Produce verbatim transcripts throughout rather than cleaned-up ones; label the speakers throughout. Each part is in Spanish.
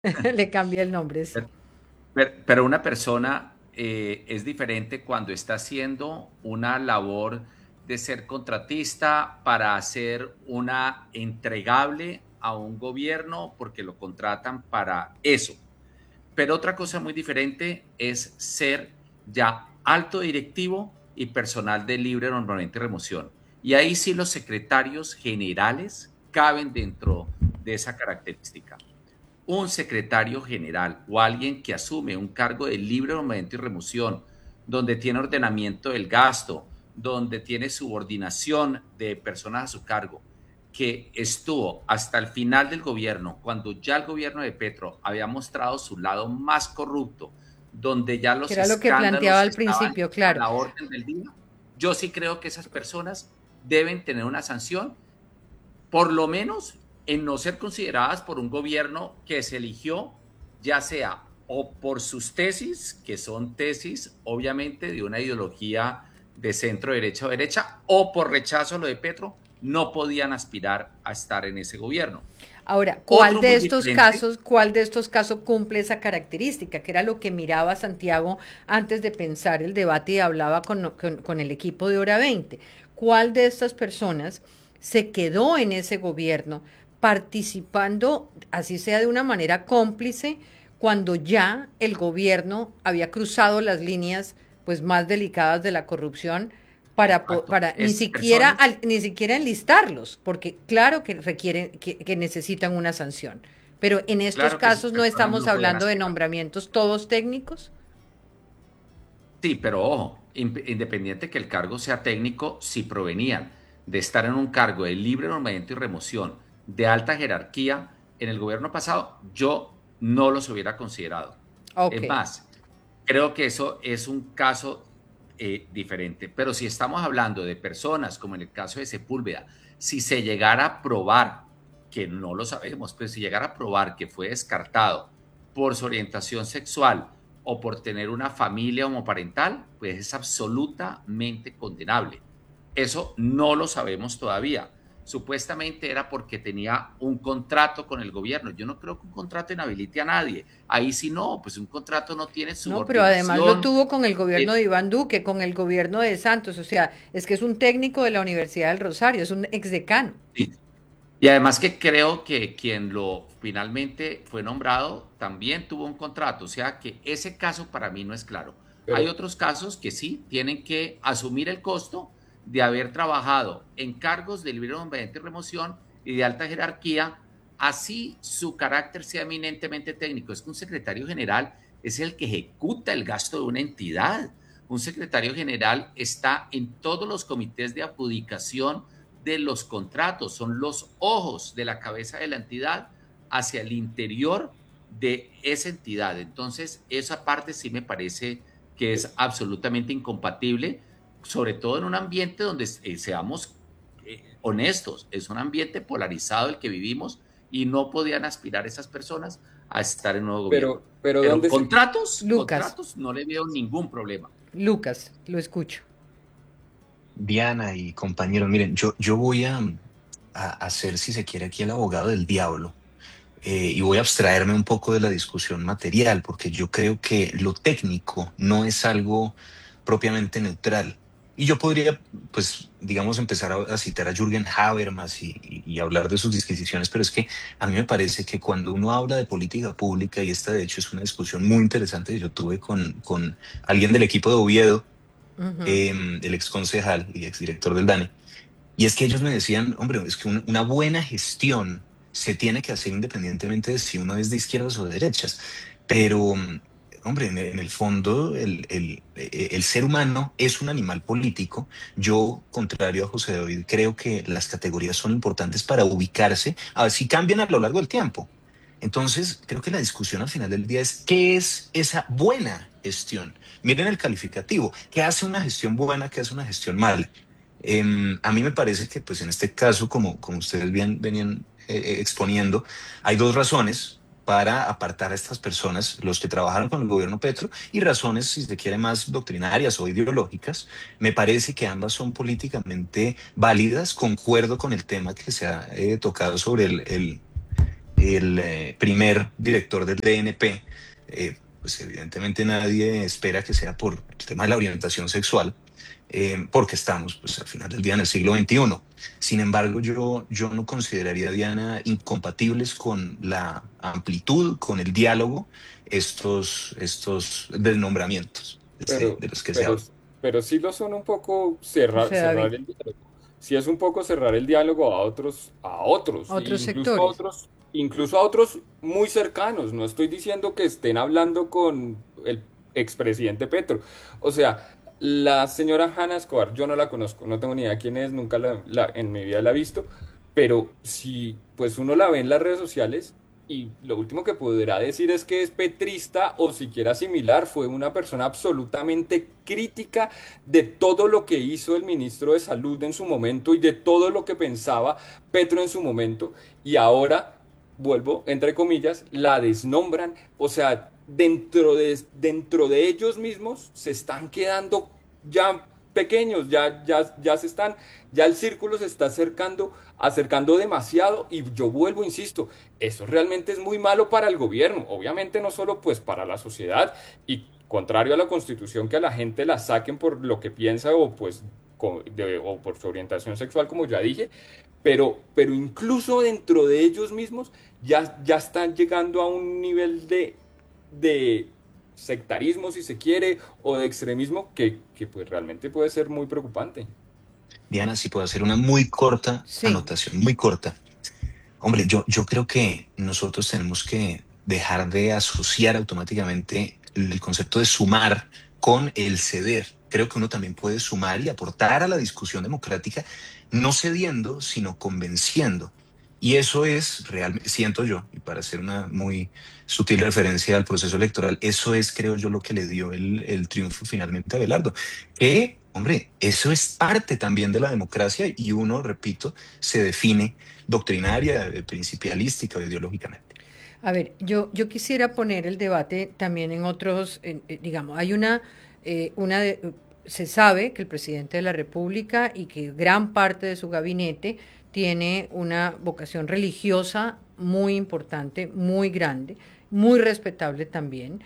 Speaker 1: Le cambia el nombre, sí.
Speaker 2: Pero, pero- pero una persona eh, es diferente cuando está haciendo una labor de ser contratista para hacer una entregable a un gobierno porque lo contratan para eso. Pero otra cosa muy diferente es ser ya alto directivo y personal de libre normalmente remoción. Y ahí sí los secretarios generales caben dentro de esa característica. Un secretario general o alguien que asume un cargo de libre nombramiento y remoción, donde tiene ordenamiento del gasto, donde tiene subordinación de personas a su cargo, que estuvo hasta el final del gobierno, cuando ya el gobierno de Petro había mostrado su lado más corrupto, donde ya
Speaker 1: Que
Speaker 2: los
Speaker 1: era lo que planteaba
Speaker 2: escándalos
Speaker 1: al
Speaker 2: estaban
Speaker 1: principio,
Speaker 2: a
Speaker 1: claro.
Speaker 2: la orden del día, yo sí creo que esas personas deben tener una sanción por lo menos en no ser consideradas por un gobierno que se eligió, ya sea o por sus tesis, que son tesis obviamente de una ideología de centro derecha o derecha, o por rechazo a lo de Petro, no podían aspirar a estar en ese gobierno.
Speaker 1: Ahora, ¿cuál
Speaker 2: Otro
Speaker 1: de
Speaker 2: muy
Speaker 1: estos
Speaker 2: diferente,
Speaker 1: casos, cuál de estos casos cumple esa característica? Que era lo que miraba Santiago antes de pensar el debate y hablaba con, con, con el equipo de Hora veinte. ¿Cuál de estas personas se quedó en ese gobierno participando, así sea de una manera cómplice, cuando ya el gobierno había cruzado las líneas pues más delicadas de la corrupción para,
Speaker 2: exacto,
Speaker 1: para ni
Speaker 2: esas
Speaker 1: siquiera
Speaker 2: personas,
Speaker 1: al- ni siquiera enlistarlos, porque claro que requieren que, que necesitan una sanción. Pero en estos
Speaker 2: claro que esas
Speaker 1: casos no
Speaker 2: personas
Speaker 1: estamos
Speaker 2: no podían
Speaker 1: hablando de
Speaker 2: aspirar.
Speaker 1: nombramientos todos técnicos.
Speaker 2: Sí, pero ojo, independiente que el cargo sea técnico, si provenían de estar en un cargo de libre nombramiento y remoción de alta jerarquía en el gobierno pasado, yo no los hubiera considerado.
Speaker 1: Ok.
Speaker 2: Es más, creo que eso es un caso eh, diferente. Pero si estamos hablando de personas, como en el caso de Sepúlveda, si se llegara a probar, que no lo sabemos, pero si llegara a probar que fue descartado por su orientación sexual, o por tener una familia homoparental, pues es absolutamente condenable. Eso no lo sabemos todavía. Supuestamente era porque tenía un contrato con el gobierno. Yo no creo que un contrato inhabilite a nadie. Ahí sí no, pues un contrato no tiene
Speaker 1: No, pero además lo
Speaker 2: subordinación.
Speaker 1: tuvo con el gobierno
Speaker 2: Eh,
Speaker 1: de Iván Duque, con el gobierno de Santos. O sea, es que es un técnico de la Universidad del Rosario, es un exdecano.
Speaker 2: sí. Y además que creo que quien lo finalmente fue nombrado también tuvo un contrato, o sea que ese caso para mí no es claro. Hay
Speaker 3: Pero,
Speaker 2: otros casos que sí tienen que asumir el costo de haber trabajado en cargos de libre nombramiento y remoción y de alta jerarquía, así su carácter sea eminentemente técnico. Es que un secretario general es el que ejecuta el gasto de una entidad. Un secretario general está en todos los comités de adjudicación de los contratos, son los ojos de la cabeza de la entidad hacia el interior de esa entidad. Entonces, esa parte sí me parece que es absolutamente incompatible, sobre todo en un ambiente donde eh, seamos eh, honestos, es un ambiente polarizado el que vivimos y no podían aspirar esas personas a estar en un nuevo gobierno.
Speaker 3: pero, pero
Speaker 2: Pero
Speaker 3: ¿dónde se,
Speaker 2: contratos,
Speaker 1: Lucas,
Speaker 2: contratos, no le veo ningún problema.
Speaker 1: Lucas, lo escucho.
Speaker 4: Diana y compañeros, miren, yo, yo voy a, a hacer, si se quiere, aquí el abogado del diablo, eh, y voy a abstraerme un poco de la discusión material, porque yo creo que lo técnico no es algo propiamente neutral. Y yo podría, pues, digamos, empezar a, a citar a Jürgen Habermas y, y- y hablar de sus disquisiciones, pero es que a mí me parece que cuando uno habla de política pública, y esta de hecho es una discusión muy interesante que yo tuve con, con alguien del equipo de Oviedo,
Speaker 1: Ujú.
Speaker 4: eh, el ex concejal y ex director del DANE, y es que ellos me decían, hombre, es que un- una buena gestión se tiene que hacer independientemente de si uno es de izquierdas o de derechas. Pero, mm, hombre, en, en el fondo, el, el- eh, el ser humano es un animal político. Yo, contrario a José David, creo que las categorías son importantes para ubicarse, a ver si cambian a lo largo del tiempo. Entonces, creo que la discusión al final del día es qué es esa buena gestión. Miren el calificativo. ¿Qué hace una gestión buena? ¿Qué hace una gestión mala? Eh, a mí me parece que, pues en este caso, como, como ustedes bien, venían eh, eh, exponiendo, hay dos razones para apartar a estas personas, los que trabajaron con el gobierno Petro, y razones, si se quiere, más doctrinarias o ideológicas. Me parece que ambas son políticamente válidas. Concuerdo con el tema que se ha eh, tocado sobre el, el el eh, primer director del D N P, eh, pues evidentemente nadie espera que sea por el tema de la orientación sexual, eh, porque estamos pues al final del día en el siglo veintiuno. Sin embargo, yo, yo no consideraría, Diana, incompatibles con la amplitud, con el diálogo, estos, estos desnombramientos de,
Speaker 3: Pero,
Speaker 4: de los que se
Speaker 3: pero,
Speaker 4: habla.
Speaker 3: pero sí lo son un poco cerrar,
Speaker 1: José David,
Speaker 3: cerrar el diálogo. Sí es un poco cerrar el diálogo a otros, a otros, e
Speaker 1: otros
Speaker 3: incluso a
Speaker 1: sectores.
Speaker 3: otros, incluso a otros muy cercanos. No estoy diciendo que estén hablando con el expresidente Petro. O sea, la señora Hanna Escobar, yo no la conozco, no tengo ni idea quién es, nunca la, la- en mi vida la he visto, pero si pues uno la ve en las redes sociales y lo último que podrá decir es que es petrista o siquiera similar, fue una persona absolutamente crítica de todo lo que hizo el ministro de Salud en su momento y de todo lo que pensaba Petro en su momento, y ahora, vuelvo, entre comillas, la desnombran, o sea, dentro de, dentro de ellos mismos se están quedando ya pequeños, ya, ya, ya se están, ya el círculo se está acercando, acercando demasiado, y yo vuelvo, insisto, eso realmente es muy malo para el gobierno, obviamente no solo pues para la sociedad, y contrario a la Constitución, que a la gente la saquen por lo que piensa o pues co- de- o por su orientación sexual, como ya dije, pero, pero incluso dentro de ellos mismos ya, ya están llegando a un nivel de, de sectarismo, si se quiere, o de extremismo que, que pues realmente puede ser muy preocupante.
Speaker 4: Diana, si puedo hacer una muy corta
Speaker 1: Sí,
Speaker 4: anotación, muy corta. Hombre, yo, yo creo que nosotros tenemos que dejar de asociar automáticamente el concepto de sumar con el ceder. Creo que uno también puede sumar y aportar a la discusión democrática, no cediendo, sino convenciendo. Y eso es realmente, siento yo, y para hacer una muy sutil referencia al proceso electoral, eso es, creo yo, lo que le dio el, el triunfo finalmente a Abelardo. Que, hombre, eso es parte también de la democracia y uno, repito, se define doctrinaria, eh, principialística o ideológicamente.
Speaker 1: a ver, yo, yo quisiera poner el debate también en otros, en- eh, digamos, hay una, eh, una de- se sabe que el presidente de la República y que gran parte de su gabinete tiene una vocación religiosa muy importante, muy grande, muy respetable también,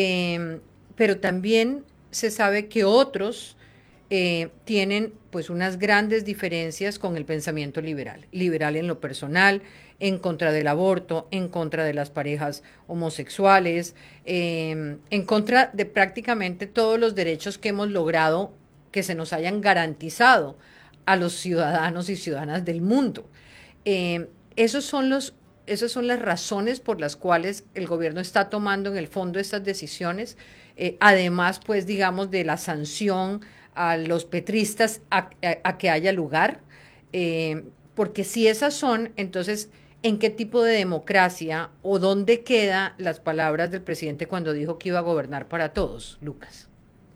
Speaker 1: eh, pero también se sabe que otros eh, tienen pues unas grandes diferencias con el pensamiento liberal, liberal en lo personal, en contra del aborto, en contra de las parejas homosexuales, eh, en contra de prácticamente todos los derechos que hemos logrado que se nos hayan garantizado a los ciudadanos y ciudadanas del mundo. Eh, esos son los, esas son las razones por las cuales el gobierno está tomando en el fondo estas decisiones, eh, además, pues, digamos, de la sanción a los petristas a, a, a que haya lugar, eh, porque si esas son, entonces, ¿en qué tipo de democracia o dónde quedan las palabras del presidente cuando dijo que iba a gobernar para todos, Lucas?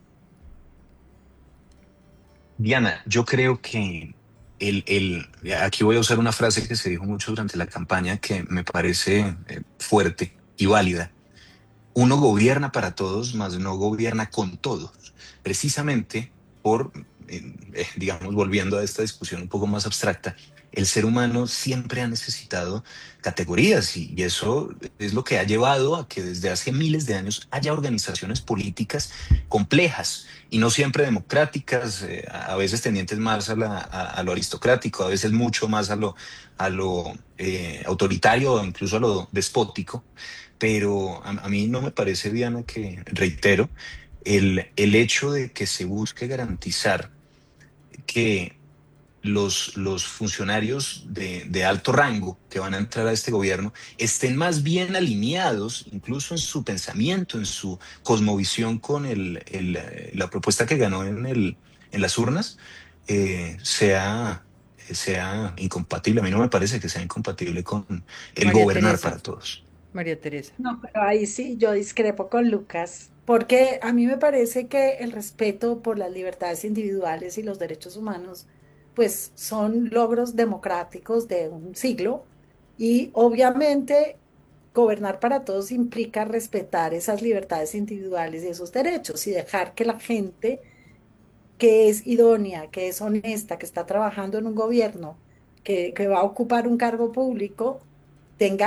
Speaker 4: Diana, yo creo que el, el, aquí voy a usar una frase que se dijo mucho durante la campaña que me parece eh, fuerte y válida. Uno gobierna para todos, mas no gobierna con todos. Precisamente por, eh, eh, digamos, volviendo a esta discusión un poco más abstracta, el ser humano siempre ha necesitado categorías y, y eso es lo que ha llevado a que desde hace miles de años haya organizaciones políticas complejas y no siempre democráticas, eh, a veces tendientes más a, la, a, a, lo aristocrático, a veces mucho más a lo, a lo eh, autoritario o incluso a lo despótico. Pero a, a, mí no me parece, Diana, que, reitero, el, el hecho de que se busque garantizar que los, los funcionarios de, de, alto rango que van a entrar a este gobierno estén más bien alineados, incluso en su pensamiento, en su cosmovisión con el, el, la propuesta que ganó en, el, en las urnas, eh, sea, sea incompatible. A mí no me parece que sea incompatible con el
Speaker 1: María
Speaker 4: gobernar
Speaker 1: Teresa,
Speaker 4: para todos.
Speaker 1: María Teresa.
Speaker 5: No, pero ahí sí yo discrepo con Lucas, porque a mí me parece que el respeto por las libertades individuales y los derechos humanos, pues son logros democráticos de un siglo y obviamente gobernar para todos implica respetar esas libertades individuales y esos derechos y dejar que la gente que es idónea, que es honesta, que está trabajando en un gobierno, que, que va a ocupar un cargo público, tenga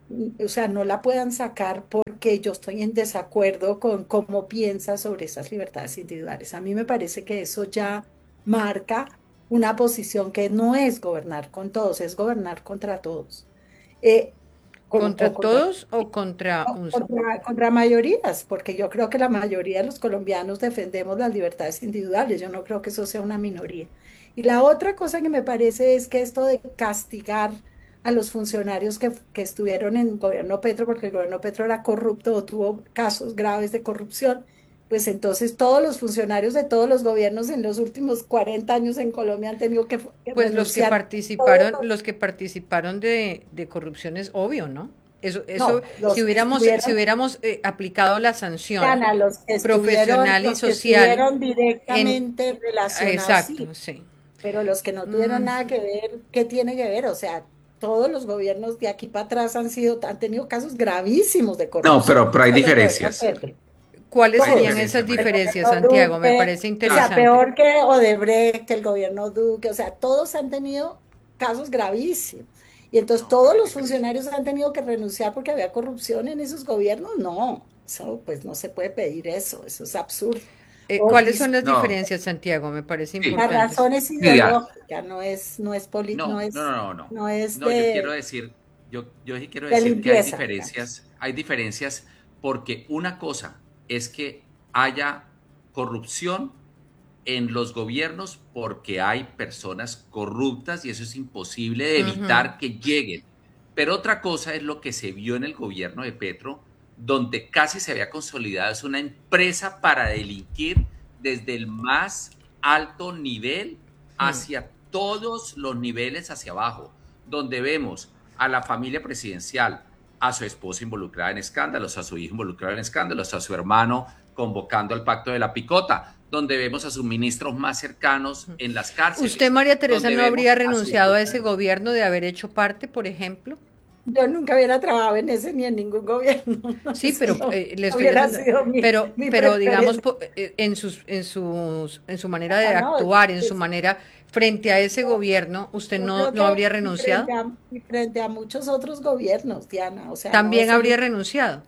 Speaker 5: o sea, no la puedan sacar porque yo estoy en desacuerdo con cómo piensa sobre esas libertades individuales. A mí me parece que eso ya marca una posición que no es gobernar con todos, es gobernar contra todos. Eh, con-
Speaker 1: ¿Contra
Speaker 5: o contra
Speaker 1: todos o contra
Speaker 5: no,
Speaker 1: un...
Speaker 5: contra, contra mayorías, porque yo creo que la mayoría de los colombianos defendemos las libertades individuales, yo no creo que eso sea una minoría. Y la otra cosa que me parece es que esto de castigar a los funcionarios que, que estuvieron en el gobierno Petro, porque el gobierno Petro era corrupto o tuvo casos graves de corrupción, pues entonces todos los funcionarios de todos los gobiernos en los últimos cuarenta años en Colombia han tenido que, que
Speaker 1: Pues los que
Speaker 5: renunciar. Todos
Speaker 1: participaron,
Speaker 5: los-
Speaker 1: los que participaron de, de corrupción es obvio, ¿no? Eso, eso,
Speaker 5: no,
Speaker 1: si
Speaker 5: los que
Speaker 1: hubiéramos, si
Speaker 5: estuvieron
Speaker 1: hubiéramos eh, aplicado la sanción
Speaker 5: Ana, los que estuvieron,
Speaker 1: profesional y
Speaker 5: los que
Speaker 1: social
Speaker 5: estuvieron
Speaker 1: en,
Speaker 5: directamente relacionados, sí,
Speaker 1: exacto, sí.
Speaker 5: pero los que no tuvieron
Speaker 1: Mm,
Speaker 5: nada que ver, ¿qué tiene que ver? O sea, todos los gobiernos de aquí para atrás han sido, han tenido casos gravísimos de
Speaker 2: No,
Speaker 5: corrupción,
Speaker 2: pero, pero hay
Speaker 5: solo el gobierno
Speaker 2: diferencias.
Speaker 5: Petro,
Speaker 1: ¿cuáles
Speaker 2: Hay
Speaker 1: serían
Speaker 5: todos,
Speaker 1: esas
Speaker 2: diferencias,
Speaker 5: el
Speaker 2: María.
Speaker 1: diferencias,
Speaker 5: gobierno
Speaker 1: Santiago? Me
Speaker 5: Duque,
Speaker 1: parece
Speaker 5: o sea,
Speaker 1: interesante.
Speaker 5: peor que Odebrecht, el gobierno Duque, o sea, todos han tenido casos gravísimos. Y entonces
Speaker 2: No, pero
Speaker 5: todos
Speaker 2: hay
Speaker 5: los
Speaker 2: diferencias.
Speaker 5: funcionarios han tenido que renunciar porque había corrupción en esos gobiernos. No, eso pues no se puede pedir eso, eso es absurdo.
Speaker 1: Eh,
Speaker 5: O
Speaker 1: ¿cuáles son
Speaker 5: dis-
Speaker 1: las
Speaker 2: No,
Speaker 1: diferencias, Santiago? Me parece
Speaker 2: sí.
Speaker 5: la
Speaker 1: importantes.
Speaker 5: razón es
Speaker 2: Sí, ya.
Speaker 5: ideológica, no es, no es poli- no
Speaker 2: No, no,
Speaker 5: es,
Speaker 2: no, no, no.
Speaker 5: no es
Speaker 2: No, yo quiero
Speaker 5: de,
Speaker 2: decir, yo, yo sí quiero
Speaker 5: de
Speaker 2: decir que hay
Speaker 5: limpieza, digamos.
Speaker 2: diferencias, hay diferencias porque una cosa es que haya corrupción en los gobiernos porque hay personas corruptas y eso es imposible de
Speaker 1: Ujú.
Speaker 2: evitar que lleguen. Pero otra cosa es lo que se vio en el gobierno de Petro, donde casi se había consolidado, es una empresa para delinquir desde el más alto nivel
Speaker 1: Mm.
Speaker 2: hacia todos los niveles hacia abajo, donde vemos a la familia presidencial, a su esposa involucrada en escándalos, a su hijo involucrado en escándalos, a su hermano convocando al pacto de la picota, donde vemos a sus ministros más cercanos en las
Speaker 1: ¿Usted,
Speaker 2: cárceles,
Speaker 1: María Teresa,
Speaker 2: donde
Speaker 1: no habría
Speaker 2: vemos a su
Speaker 1: renunciado a ese
Speaker 2: propia...
Speaker 1: gobierno de haber hecho parte, por ejemplo?
Speaker 5: Yo nunca hubiera trabajado en ese ni en ningún gobierno, no,
Speaker 1: Sí,
Speaker 5: eso
Speaker 1: pero
Speaker 5: no,
Speaker 1: eh, le
Speaker 5: no
Speaker 1: estoy
Speaker 5: hubiera
Speaker 1: haciendo,
Speaker 5: sido mi,
Speaker 1: pero,
Speaker 5: mi
Speaker 1: pero digamos
Speaker 5: preferencia.
Speaker 1: po- eh, en sus, en sus, en su manera de
Speaker 5: Ah, no,
Speaker 1: actuar, en su
Speaker 5: pues,
Speaker 1: manera frente a ese
Speaker 5: no,
Speaker 1: gobierno, ¿usted
Speaker 5: yo
Speaker 1: no,
Speaker 5: creo
Speaker 1: no
Speaker 5: que
Speaker 1: habría
Speaker 5: y frente
Speaker 1: renunciado?
Speaker 5: a, y frente a muchos otros gobiernos, Diana, o sea, no
Speaker 1: También
Speaker 5: es el
Speaker 1: habría
Speaker 5: único,
Speaker 1: renunciado.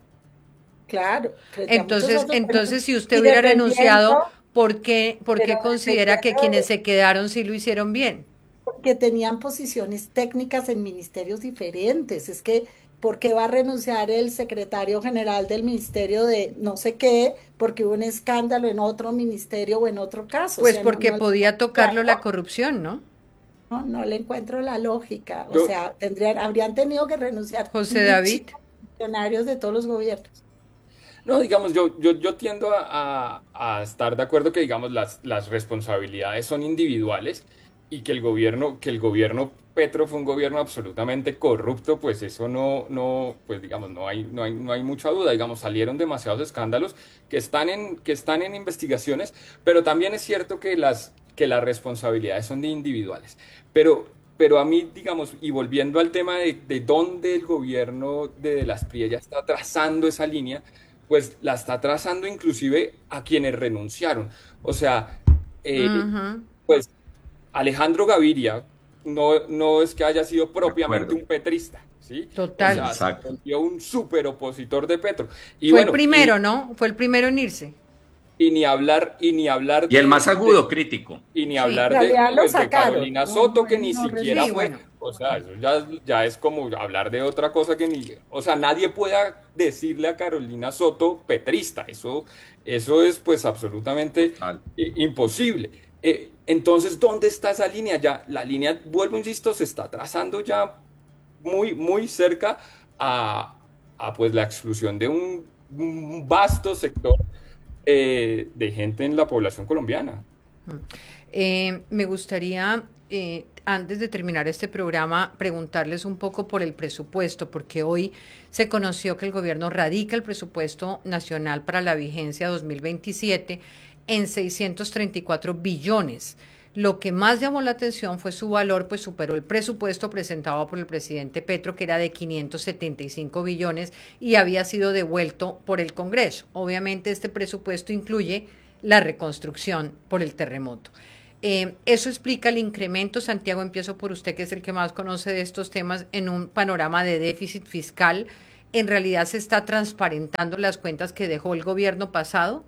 Speaker 5: claro, frente a muchos
Speaker 1: Entonces,
Speaker 5: otros gobiernos,
Speaker 1: entonces, si usted
Speaker 5: y
Speaker 1: hubiera
Speaker 5: defendiendo,
Speaker 1: renunciado, ¿por qué, por
Speaker 5: pero
Speaker 1: qué considera que quienes
Speaker 5: defendiendo
Speaker 1: se quedaron sí lo hicieron bien?
Speaker 5: porque tenían posiciones técnicas en ministerios diferentes. Es que, ¿por qué va a renunciar el secretario general del ministerio de no sé qué? Porque hubo un escándalo en otro ministerio o en otro caso. O
Speaker 1: Pues
Speaker 5: sea, no,
Speaker 1: porque
Speaker 5: no,
Speaker 1: podía
Speaker 5: ya,
Speaker 1: tocarlo la corrupción, ¿no?
Speaker 5: no, no le encuentro la lógica. O
Speaker 3: Yo,
Speaker 5: sea, tendrían, habrían tenido que renunciar
Speaker 1: José David.
Speaker 5: muchísimos funcionarios de todos los gobiernos.
Speaker 3: no, digamos, yo, yo, yo tiendo a, a- a estar de acuerdo que, digamos, las, las responsabilidades son individuales y que el gobierno, que el gobierno Petro fue un gobierno absolutamente corrupto, pues eso no, no, pues digamos, no hay, no hay, no hay mucha duda. Digamos, salieron demasiados escándalos que están en, que están en investigaciones, pero también es cierto que las, que las responsabilidades son de individuales. Pero, pero a mí, digamos, y volviendo al tema de, de dónde el gobierno de, de las Priellas está trazando esa línea, pues la está trazando inclusive a quienes renunciaron. O sea, eh,
Speaker 1: Ujú.
Speaker 3: pues Alejandro Gaviria no, no es que haya sido
Speaker 2: De
Speaker 3: propiamente
Speaker 2: acuerdo.
Speaker 3: un petrista, ¿sí? O
Speaker 1: Total.
Speaker 3: sea, se
Speaker 2: Exacto.
Speaker 3: volvió un súper opositor de Petro. Y
Speaker 1: Fue el
Speaker 3: bueno, y,
Speaker 1: primero, ¿no? Fue el primero en irse.
Speaker 3: y ni hablar, y ni hablar
Speaker 2: Y el
Speaker 3: de,
Speaker 2: más
Speaker 3: de-
Speaker 2: agudo, crítico.
Speaker 3: y ni
Speaker 1: Sí,
Speaker 5: En
Speaker 3: hablar de,
Speaker 5: realidad lo
Speaker 3: pues, de
Speaker 5: sacaron,
Speaker 3: Carolina
Speaker 5: no,
Speaker 3: Soto,
Speaker 5: no,
Speaker 3: que ni
Speaker 5: no
Speaker 3: siquiera
Speaker 1: sí,
Speaker 5: renunció.
Speaker 3: fue,
Speaker 1: bueno.
Speaker 3: o sea, eso ya, ya es como hablar de otra cosa que ni, o sea, nadie pueda decirle a Carolina Soto petrista, eso, eso es pues absolutamente
Speaker 2: Total.
Speaker 3: eh, imposible. Eh, entonces, ¿dónde está esa línea? Ya, la línea, vuelvo, insisto, se está trazando ya muy, muy cerca a, a, pues la exclusión de un, un vasto sector eh, de gente en la población colombiana.
Speaker 1: Eh, me gustaría, eh, antes de terminar este programa, preguntarles un poco por el presupuesto, porque hoy se conoció que el gobierno radica el presupuesto nacional para la vigencia dos mil veintisiete en seiscientos treinta y cuatro billones. Lo que más llamó la atención fue su valor, pues superó el presupuesto presentado por el presidente Petro, que era de quinientos setenta y cinco billones y había sido devuelto por el Congreso. Obviamente este presupuesto incluye la reconstrucción por el terremoto. Eh, eso explica el incremento. Santiago, empiezo por usted, que es el que más conoce de estos temas, en un panorama de déficit fiscal. ¿En realidad se está transparentando las cuentas que dejó el gobierno pasado?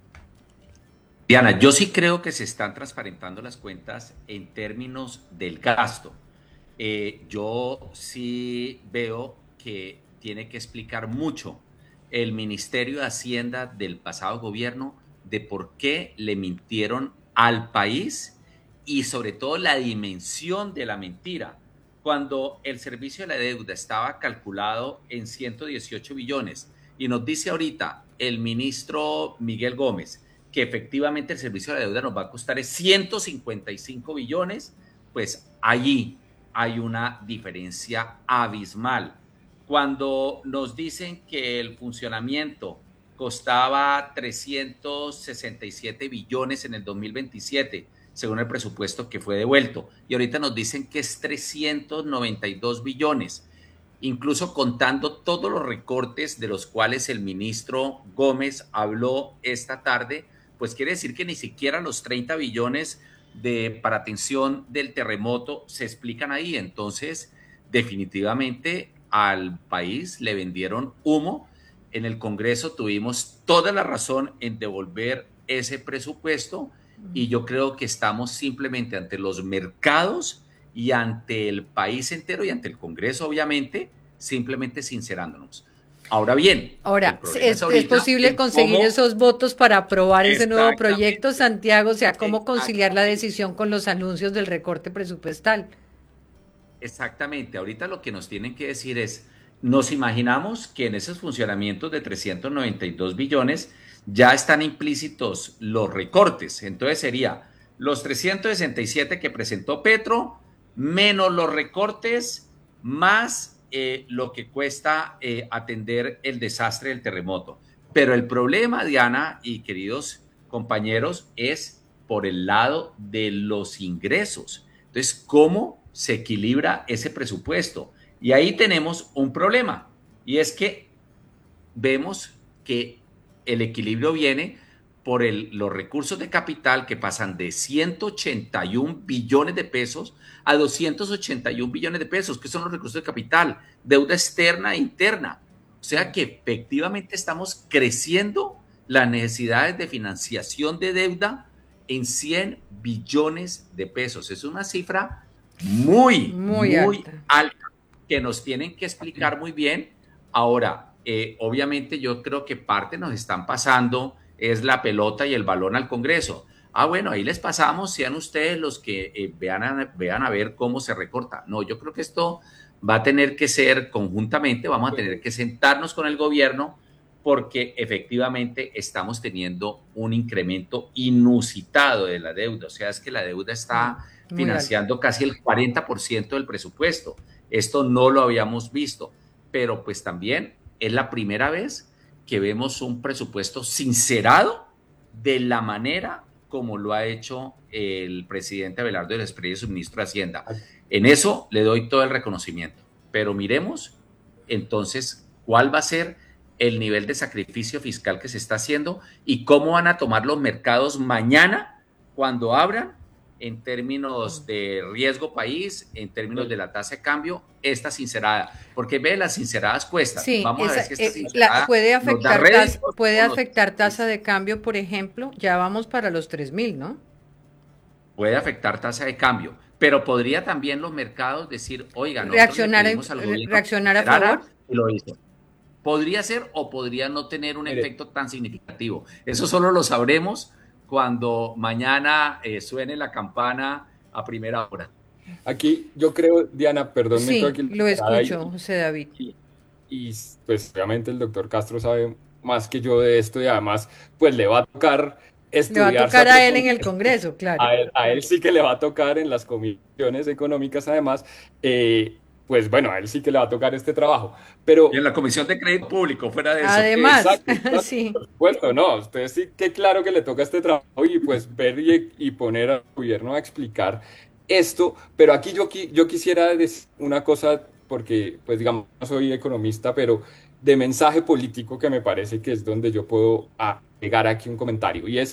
Speaker 2: Diana, yo sí creo que se están transparentando las cuentas en términos del gasto. Eh, yo sí veo que tiene que explicar mucho el Ministerio de Hacienda del pasado gobierno de por qué le mintieron al país y sobre todo la dimensión de la mentira. Cuando el servicio de la deuda estaba calculado en ciento dieciocho billones y nos dice ahorita el ministro Miguel Gómez que efectivamente el servicio de la deuda nos va a costar ciento cincuenta y cinco billones, pues allí hay una diferencia abismal. Cuando nos dicen que el funcionamiento costaba trescientos sesenta y siete billones en el dos mil veintisiete, según el presupuesto que fue devuelto, y ahorita nos dicen que es trescientos noventa y dos billones, incluso contando todos los recortes de los cuales el ministro Gómez habló esta tarde, pues quiere decir que ni siquiera los treinta billones de, para atención del terremoto se explican ahí. Entonces, definitivamente al país le vendieron humo. En el Congreso tuvimos toda la razón en devolver ese presupuesto y yo creo que estamos simplemente ante los mercados y ante el país entero y ante el Congreso, obviamente, simplemente sincerándonos. Ahora bien,
Speaker 1: ahora es, es posible conseguir cómo, esos votos para aprobar ese nuevo proyecto, Santiago, o sea, cómo conciliar la decisión con los anuncios del recorte presupuestal.
Speaker 2: Exactamente, ahorita lo que nos tienen que decir es, nos imaginamos que en esos funcionamientos de trescientos noventa y dos billones ya están implícitos los recortes, entonces sería los trescientos sesenta y siete que presentó Petro, menos los recortes, más eh, lo que cuesta eh, atender el desastre del terremoto. Pero el problema, Diana y queridos compañeros, es por el lado de los ingresos. Entonces, ¿cómo se equilibra ese presupuesto? Y ahí tenemos un problema, y es que vemos que el equilibrio viene por el, los recursos de capital que pasan de ciento ochenta y un billones de pesos a doscientos ochenta y un billones de pesos, que son los recursos de capital, deuda externa e interna. O sea que efectivamente estamos creciendo las necesidades de financiación de deuda en cien billones de pesos. Es una cifra muy, muy, muy alta. alta que nos tienen que explicar muy bien. Ahora, eh, obviamente yo creo que parte nos están pasando es la pelota y el balón al Congreso. Ah, bueno, ahí les pasamos, sean ustedes los que eh, vean, a, vean a ver cómo se recorta. No, yo creo que esto va a tener que ser conjuntamente, vamos a tener que sentarnos con el gobierno porque efectivamente estamos teniendo un incremento inusitado de la deuda. O sea, es que la deuda está muy financiando alto. Casi el cuarenta por ciento del presupuesto. Esto no lo habíamos visto, pero pues también es la primera vez que vemos un presupuesto sincerado de la manera como lo ha hecho el presidente Abelardo de la Espriella, su ministro de Hacienda. En eso le doy todo el reconocimiento, pero miremos entonces cuál va a ser el nivel de sacrificio fiscal que se está haciendo y cómo van a tomar los mercados mañana cuando abran en términos de riesgo país, en términos de la tasa de cambio, esta sincerada, porque ve, las sinceradas cuestan.
Speaker 1: Sí,
Speaker 2: vamos
Speaker 1: esa,
Speaker 2: a ver si esta
Speaker 1: eh,
Speaker 2: sincerada
Speaker 1: la, puede afectar, tasa, puede
Speaker 2: nos...
Speaker 1: afectar tasa de cambio, por ejemplo, ya vamos para los tres mil, ¿no?
Speaker 2: Puede afectar tasa de cambio, pero podría también los mercados decir, oigan,
Speaker 1: reaccionar, en, reaccionar a favor.
Speaker 2: Y lo hizo. Podría ser o podría no tener un Mire. efecto tan significativo. Eso solo lo sabremos cuando mañana eh, suene la campana a primera hora.
Speaker 3: Aquí yo creo, Diana, perdón.
Speaker 1: Sí,
Speaker 3: aquí
Speaker 1: lo escucho, ahí. José David.
Speaker 3: Y, y pues obviamente el doctor Castro sabe más que yo de esto y además pues le va a tocar estudiar.
Speaker 1: Le va a tocar a él en el Congreso, claro.
Speaker 3: A él, a él sí que le va a tocar en las comisiones económicas además, eh, pues bueno, a él sí que le va a tocar este trabajo. Pero,
Speaker 2: y en la Comisión de Crédito Público, fuera de eso.
Speaker 1: Además,
Speaker 3: exacto, exacto,
Speaker 1: sí.
Speaker 3: Por supuesto, no, usted sí que claro que le toca este trabajo y pues ver y, y poner al gobierno a explicar esto, pero aquí yo, yo quisiera decir una cosa, porque pues digamos, no soy economista, pero de mensaje político que me parece que es donde yo puedo agregar aquí un comentario, y es,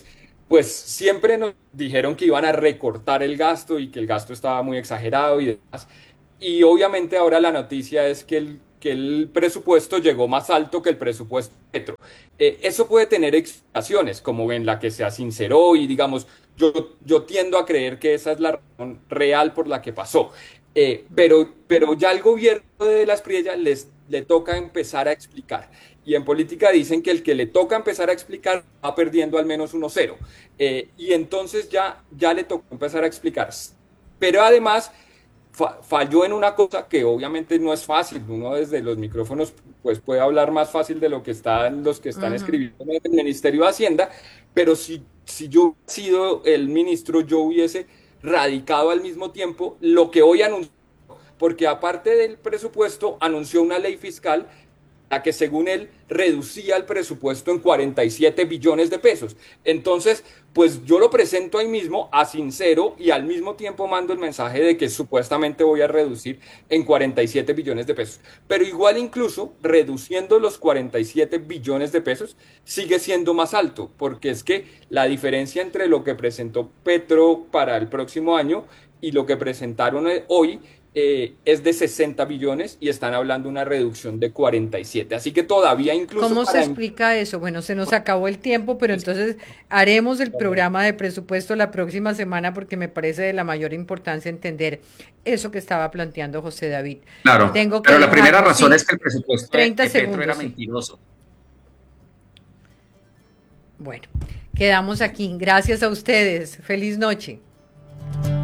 Speaker 3: pues siempre nos dijeron que iban a recortar el gasto y que el gasto estaba muy exagerado y demás. Y obviamente ahora la noticia es que el, que el presupuesto llegó más alto que el presupuesto de Petro. Eh, eso puede tener explicaciones, como en la que se sinceró y digamos, yo, yo tiendo a creer que esa es la razón real por la que pasó. Eh, pero, pero ya al gobierno de las Priellas les le toca empezar a explicar. Y en política dicen que el que le toca empezar a explicar va perdiendo al menos uno cero. Eh, y entonces ya, ya le tocó empezar a explicar. Pero además fa falló en una cosa que obviamente no es fácil. Uno desde los micrófonos pues puede hablar más fácil de lo que están los que están uh-huh. escribiendo en el Ministerio de Hacienda, pero si, si yo hubiera sido el ministro, yo hubiese radicado al mismo tiempo lo que hoy anunció, porque aparte del presupuesto anunció una ley fiscal la que según él reducía el presupuesto en cuarenta y siete billones de pesos. Entonces, pues yo lo presento ahí mismo a sincero y al mismo tiempo mando el mensaje de que supuestamente voy a reducir en cuarenta y siete billones de pesos. Pero igual incluso reduciendo los cuarenta y siete billones de pesos sigue siendo más alto, porque es que la diferencia entre lo que presentó Petro para el próximo año y lo que presentaron hoy Eh, es de sesenta billones y están hablando de una reducción de cuarenta y siete. Así que todavía incluso...
Speaker 1: ¿Cómo se explica eso? Bueno, se nos acabó el tiempo, pero entonces haremos el programa de presupuesto la próxima semana porque me parece de la mayor importancia entender eso que estaba planteando José David.
Speaker 2: Claro,
Speaker 1: Tengo que
Speaker 2: pero la
Speaker 1: dejar,
Speaker 2: primera razón
Speaker 1: sí,
Speaker 2: es que el presupuesto
Speaker 1: treinta
Speaker 2: de Petro
Speaker 1: segundos,
Speaker 2: era
Speaker 1: sí.
Speaker 2: mentiroso.
Speaker 1: Bueno, quedamos aquí. Gracias a ustedes. Feliz noche.